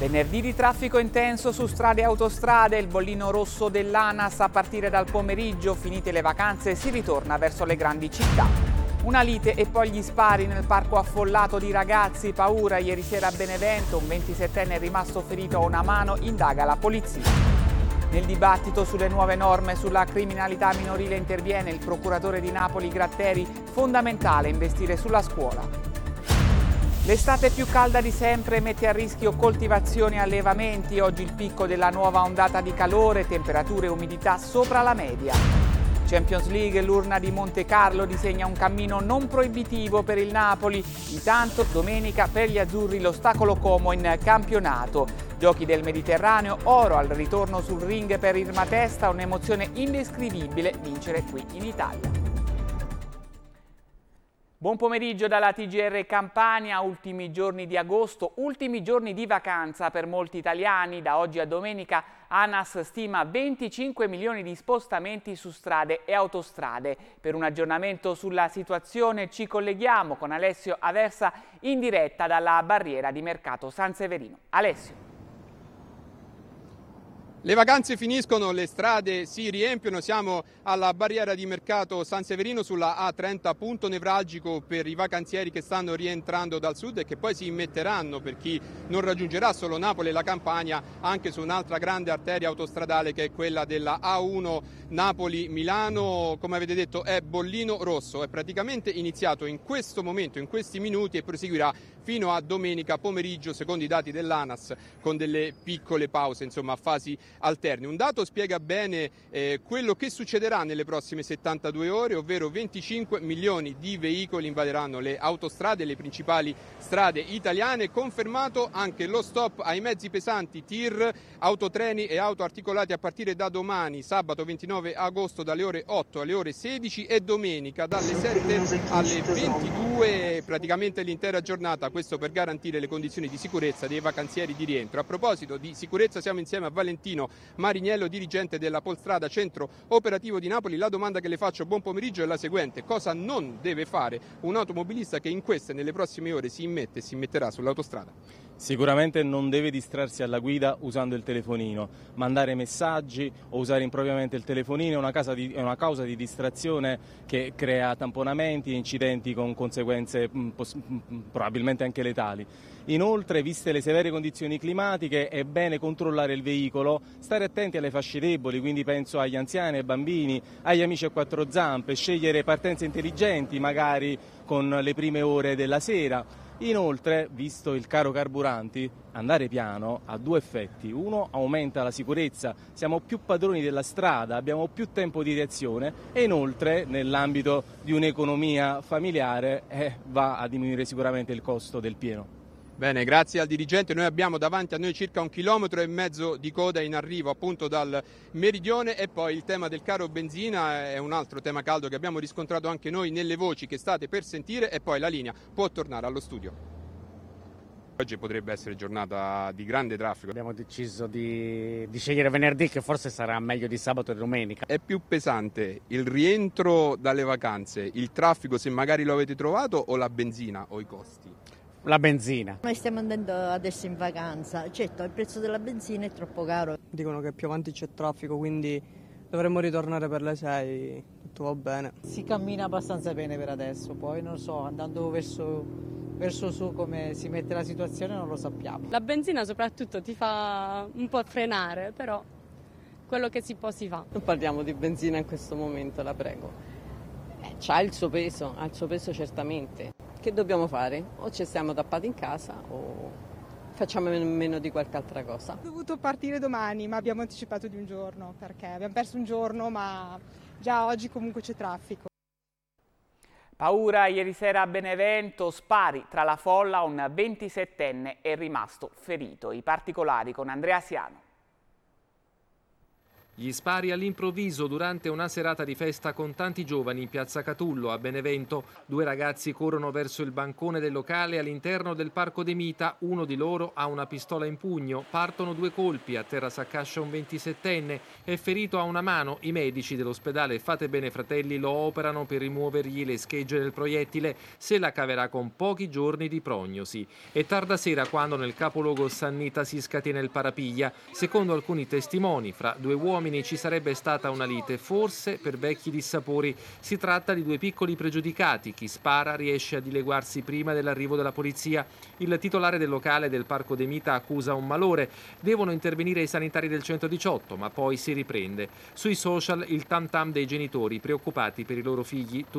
Venerdì di traffico intenso su strade e autostrade, il bollino rosso dell'ANAS a partire dal pomeriggio, finite le vacanze si ritorna verso le grandi città. Una lite e poi gli spari nel parco affollato di ragazzi, paura ieri sera a Benevento, un 27enne è rimasto ferito a una mano, indaga la polizia. Nel dibattito sulle nuove norme sulla criminalità minorile interviene il procuratore di Napoli Gratteri, fondamentale investire sulla scuola. L'estate più calda di sempre mette a rischio coltivazioni e allevamenti. Oggi il picco della nuova ondata di calore, temperature e umidità sopra la media. Champions League, l'urna di Monte Carlo disegna un cammino non proibitivo per il Napoli. Intanto domenica per gli azzurri l'ostacolo Como in campionato. Giochi del Mediterraneo, oro al ritorno sul ring per Irma Testa, un'emozione indescrivibile vincere qui in Italia. Buon pomeriggio dalla TGR Campania, ultimi giorni di agosto, ultimi giorni di vacanza per molti italiani. Da oggi a domenica ANAS stima 25 milioni di spostamenti su strade e autostrade. Per un aggiornamento sulla situazione ci colleghiamo con Alessio Aversa in diretta dalla barriera di Mercato San Severino. Alessio. Le vacanze finiscono, le strade si riempiono, siamo alla barriera di Mercato San Severino sulla A30, punto nevralgico per i vacanzieri che stanno rientrando dal sud e che poi si immetteranno, per chi non raggiungerà solo Napoli e la Campania, anche su un'altra grande arteria autostradale che è quella della A1 Napoli-Milano. Come avete detto è bollino rosso, è praticamente iniziato in questo momento, in questi minuti, e proseguirà fino a domenica pomeriggio, secondo i dati dell'ANAS, con delle piccole pause, insomma a fasi alterne. Un dato spiega bene quello che succederà nelle prossime 72 ore, ovvero 25 milioni di veicoli invaderanno le autostrade, le principali strade italiane. Confermato anche lo stop ai mezzi pesanti, tir, autotreni e auto articolati a partire da domani, sabato 29 agosto dalle ore 8 alle ore 16 e domenica dalle 7 alle 22, praticamente l'intera giornata. Questo per garantire le condizioni di sicurezza dei vacanzieri di rientro. A proposito di sicurezza siamo insieme a Valentino Mariniello, dirigente della Polstrada Centro Operativo di Napoli. La domanda che le faccio, buon pomeriggio, è la seguente: cosa non deve fare un automobilista che in queste e nelle prossime ore si immetterà sull'autostrada? Sicuramente non deve distrarsi alla guida usando il telefonino, mandare messaggi o usare impropriamente il telefonino è una causa di distrazione che crea tamponamenti e incidenti con conseguenze probabilmente anche letali. Inoltre, viste le severe condizioni climatiche, è bene controllare il veicolo, stare attenti alle fasce deboli, quindi penso agli anziani, ai bambini, agli amici a quattro zampe, scegliere partenze intelligenti, magari con le prime ore della sera. Inoltre, visto il caro carburanti, andare piano ha due effetti. Uno, aumenta la sicurezza, siamo più padroni della strada, abbiamo più tempo di reazione e inoltre, nell'ambito di un'economia familiare, va a diminuire sicuramente il costo del pieno. Bene, grazie al dirigente. Noi abbiamo davanti a noi circa 1,5 chilometri di coda in arrivo appunto dal meridione, e poi il tema del caro benzina è un altro tema caldo che abbiamo riscontrato anche noi nelle voci che state per sentire, e poi la linea può tornare allo studio. Oggi potrebbe essere giornata di grande traffico. Abbiamo deciso di scegliere venerdì, che forse sarà meglio di sabato e domenica. È più pesante il rientro dalle vacanze, il traffico, se magari lo avete trovato, o la benzina o i costi? La benzina. Noi stiamo andando adesso in vacanza, certo il prezzo della benzina è troppo caro. Dicono che più avanti c'è traffico, quindi dovremmo ritornare per le 6, tutto va bene. Si cammina abbastanza bene per adesso, poi non so, andando verso su come si mette la situazione non lo sappiamo. La benzina soprattutto ti fa un po' frenare, però quello che si può si fa. Non parliamo di benzina in questo momento, la prego. C'ha il suo peso, ha il suo peso certamente. Che dobbiamo fare? O ci stiamo tappati in casa o facciamo meno di qualche altra cosa. Ho dovuto partire domani, ma abbiamo anticipato di un giorno perché abbiamo perso un giorno, ma già oggi comunque c'è traffico. Paura ieri sera a Benevento, spari tra la folla, un 27enne è rimasto ferito. I particolari con Andrea Siano. Gli spari all'improvviso durante una serata di festa con tanti giovani in piazza Catullo a Benevento. 2 ragazzi corrono verso il bancone del locale all'interno del Parco De Mita. Uno di loro ha una pistola in pugno. Partono 2 colpi, a terra s'accascia un 27enne, è ferito a una mano. I medici dell'ospedale Fate Bene Fratelli lo operano per rimuovergli le schegge del proiettile. Se la caverà con pochi giorni di prognosi. È tarda sera quando nel capoluogo Sannita si scatena il parapiglia. Secondo alcuni testimoni, fra 2 uomini ci sarebbe stata una lite, forse per vecchi dissapori. Si tratta di 2 piccoli pregiudicati. Chi spara riesce a dileguarsi prima dell'arrivo della polizia. Il titolare del locale del Parco De Mita accusa un malore. Devono intervenire i sanitari del 118, ma poi si riprende. Sui social il tam tam dei genitori preoccupati per i loro figli.